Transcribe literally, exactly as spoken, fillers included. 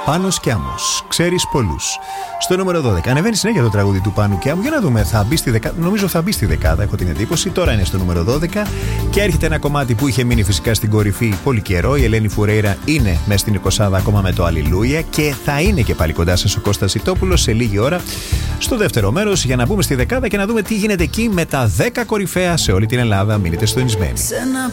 Πάνος και Άμμος. Ξέρεις πολλούς. Στο νούμερο δώδεκα. Ανεβαίνει συνέχεια το τραγούδι του Πάνου και Άμμου. Για να δούμε, θα μπει στη δεκάδα. Νομίζω θα μπει στη δεκάδα, έχω την εντύπωση. Τώρα είναι στο νούμερο δώδεκα. Και έρχεται ένα κομμάτι που είχε μείνει φυσικά στην κορυφή πολύ καιρό. Η Ελένη Φουρέιρα είναι μέσα στην εικοσάδα ακόμα με το Αλληλούια. Και θα είναι και πάλι κοντά σας ο Κώστας Σιτόπουλος σε λίγη ώρα στο δεύτερο μέρος για να μπούμε στη δεκάδα και να δούμε τι γίνεται εκεί με τα δέκα κορυφαία σε όλη την Ελλάδα. Μείνετε συντονισμένοι. Σε ένα